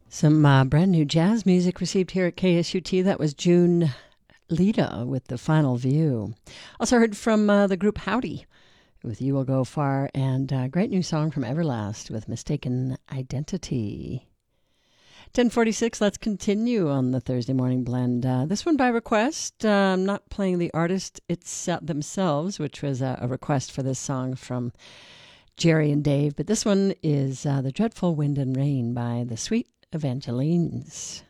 Some brand new jazz music received here at KSUT. That was June Lita with The Final View. Also heard from the group Howdy with You Will Go Far, and a great new song from Everlast with Mistaken Identity. 10:46, let's continue on the Thursday Morning Blend. This one by request. I'm not playing the artist themselves, which was a request for this song from Jerry and Dave, but this one is The Dreadful Wind and Rain by the Sweet Evangelines.